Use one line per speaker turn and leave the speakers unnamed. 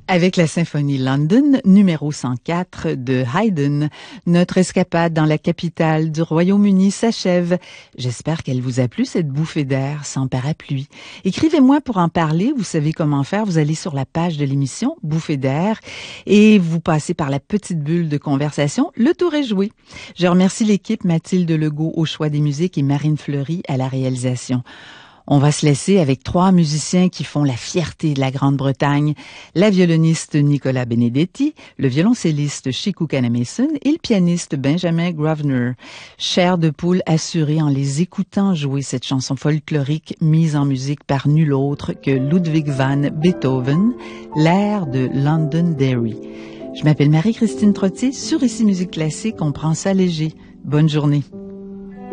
Avec la symphonie London, numéro 104 de Haydn, notre escapade dans la capitale du Royaume-Uni s'achève. J'espère qu'elle vous a plu, cette bouffée d'air sans parapluie. Écrivez-moi pour en parler, vous savez comment faire. Vous allez sur la page de l'émission, Bouffée d'air, et vous passez par la petite bulle de conversation. Le tour est joué. Je remercie l'équipe Mathilde Legault au choix des musiques et Marine Fleury à la réalisation. On va se laisser avec 3 musiciens qui font la fierté de la Grande-Bretagne. La violoniste Nicola Benedetti, le violoncelliste Chiku Kanemason et le pianiste Benjamin Grosvenor. Chair de poule assurée en les écoutant jouer cette chanson folklorique mise en musique par nul autre que Ludwig van Beethoven, l'air de Londonderry. Je m'appelle Marie-Christine Trottier. Sur Ici Musique Classique, on prend ça léger. Bonne journée.